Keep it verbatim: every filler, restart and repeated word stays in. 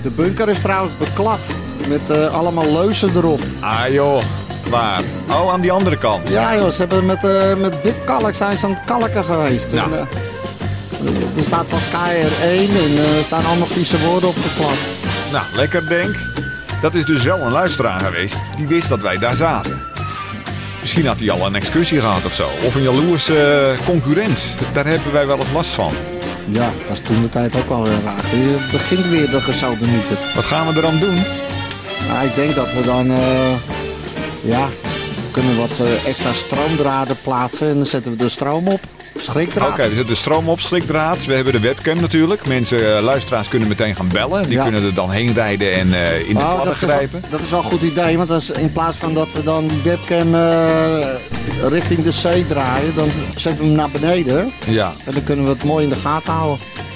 De bunker is trouwens beklad. Met uh, allemaal leuzen erop. Ah joh, waar? Oh, aan die andere kant. Ja joh, ze hebben met, uh, met wit kalk zijn ze aan het kalken geweest. Nou. En, uh, er staat wel K R één en uh, er staan allemaal vieze woorden opgeplakt. Nou, lekker denk. Dat is dus wel een luisteraar geweest die wist dat wij daar zaten. Misschien had hij al een excursie gehad of zo. Of een jaloerse uh, concurrent. Daar hebben wij wel eens last van. Ja, dat is toen de tijd ook wel weer raar. Je begint weer de gesodemieter. Wat gaan we er dan doen? Nou, ik denk dat we dan... Uh, ja, we kunnen wat uh, extra stroomdraden plaatsen. En dan zetten we de stroom op. Schrikdraad. Oké, okay, we zetten de stroom op, schrikdraad. We hebben de webcam natuurlijk. Mensen, uh, luisteraars kunnen meteen gaan bellen. Die ja. kunnen er dan heen rijden en uh, in de oh, kladden grijpen. Wel, dat is wel een goed idee. Want als, in plaats van dat we dan die webcam uh, richting de zee draaien, dan zetten we hem naar beneden. Ja. En dan kunnen we het mooi in de gaten houden.